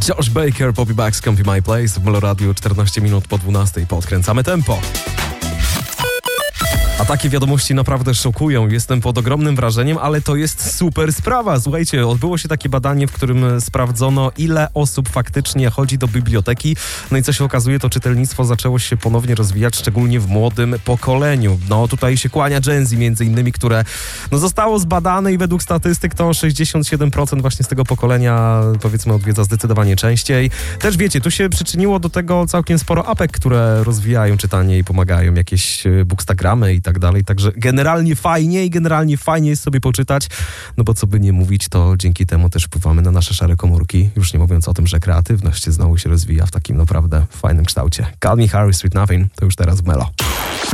Josh Baker, Bobby Bax, Comfy My Place w Meloradiu 14 minut po 12. Podkręcamy tempo. A takie wiadomości naprawdę szokują. Jestem pod ogromnym wrażeniem, ale to jest super sprawa. Słuchajcie, odbyło się takie badanie, w którym sprawdzono, ile osób faktycznie chodzi do biblioteki. No i co się okazuje, to czytelnictwo zaczęło się ponownie rozwijać, szczególnie w młodym pokoleniu. No tutaj się kłania Gen Z między innymi, które zostało zbadane i według statystyk to 67% właśnie z tego pokolenia, powiedzmy, odwiedza zdecydowanie częściej. Też wiecie, tu się przyczyniło do tego całkiem sporo apek, które rozwijają czytanie i pomagają, jakieś bookstagramy i tak dalej, także generalnie fajnie jest sobie poczytać, no bo co by nie mówić, to dzięki temu też wpływamy na nasze szare komórki, już nie mówiąc o tym, że kreatywność znowu się rozwija w takim naprawdę fajnym kształcie. Calvin Harris, Sweet Nothing, to już teraz w Melo.